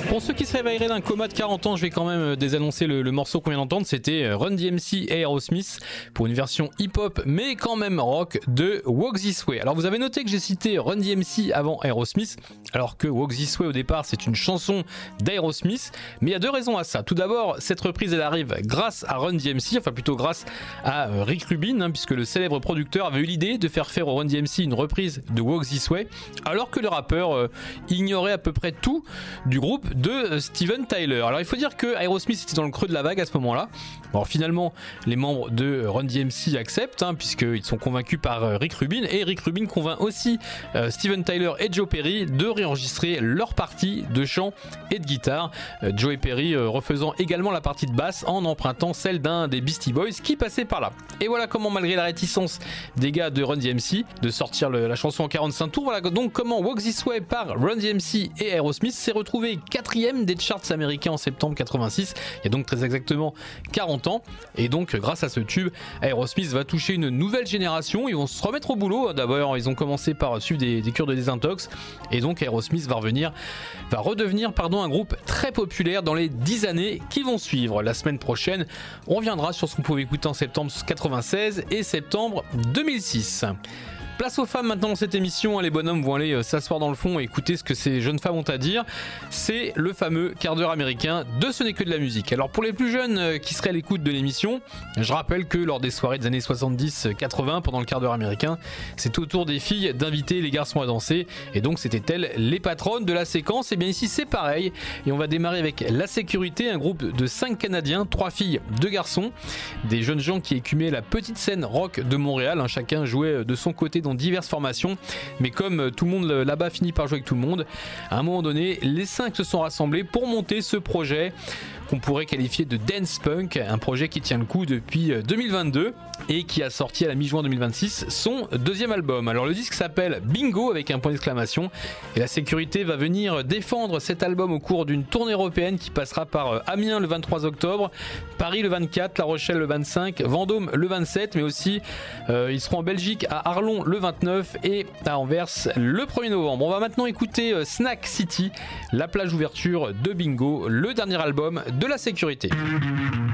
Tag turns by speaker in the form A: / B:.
A: Pour ceux qui se réveilleraient d'un coma de 40 ans, je vais quand même désannoncer le morceau qu'on vient d'entendre. C'était Run DMC et Aerosmith pour une version hip-hop mais quand même rock de Walk This Way. Alors vous avez noté que j'ai cité Run DMC avant Aerosmith, alors que Walk This Way au départ c'est une chanson d'Aerosmith, mais il y a deux raisons à ça. Tout d'abord, cette reprise elle arrive grâce à Run DMC, enfin plutôt grâce à Rick Rubin, puisque le célèbre producteur avait eu l'idée de faire au Run DMC une reprise de Walk This Way, alors que le rappeur ignorait à peu près tout du groupe de Steven Tyler. Alors il faut dire que Aerosmith était dans le creux de la vague à ce moment-là. Alors finalement les membres de Run DMC acceptent, puisqu'ils sont convaincus par Rick Rubin, et Rick Rubin convainc aussi Steven Tyler et Joe Perry de réenregistrer leur partie de chant et de guitare, Joe et Perry refaisant également la partie de basse en empruntant celle d'un des Beastie Boys qui passait par là. Et voilà comment, malgré la réticence des gars de Run DMC de sortir la chanson en 45 tours, voilà donc comment Walk This Way par Run DMC et Aerosmith s'est retrouvé 4ème des charts américains en septembre 86, il y a donc très exactement 40 ans, et donc grâce à ce tube, Aerosmith va toucher une nouvelle génération. Ils vont se remettre au boulot. D'abord ils ont commencé par suivre des cures de désintox, et donc Aerosmith va redevenir un groupe très populaire dans les 10 années qui vont suivre. La semaine prochaine, on reviendra sur ce qu'on pouvait écouter en septembre 96 et septembre 2006. Place aux femmes maintenant dans cette émission, les bonhommes vont aller s'asseoir dans le fond et écouter ce que ces jeunes femmes ont à dire. C'est le fameux quart d'heure américain de Ce n'est que de la musique. Alors pour les plus jeunes qui seraient à l'écoute de l'émission, je rappelle que lors des soirées des années 70-80, pendant le quart d'heure américain, c'est au tour des filles d'inviter les garçons à danser, et donc c'était elles les patronnes de la séquence. Et bien ici c'est pareil, et on va démarrer avec La Sécurité, un groupe de 5 Canadiens, 3 filles, 2 garçons, des jeunes gens qui écumaient la petite scène rock de Montréal, chacun jouait de son côté dans diverses formations, mais comme tout le monde là-bas finit par jouer avec tout le monde, à un moment donné les 5 se sont rassemblés pour monter ce projet qu'on pourrait qualifier de dance punk, un projet qui tient le coup depuis 2022 et qui a sorti à la mi-juin 2026 son deuxième album. Alors le disque s'appelle Bingo avec un point d'exclamation, et La Sécurité va venir défendre cet album au cours d'une tournée européenne qui passera par Amiens le 23 octobre, Paris le 24, La Rochelle le 25, Vendôme le 27, mais aussi ils seront en Belgique à Arlon le 29 et à Anvers le 1er novembre. On va maintenant écouter Snack City, la plage ouverture de Bingo, le dernier album de La Sécurité.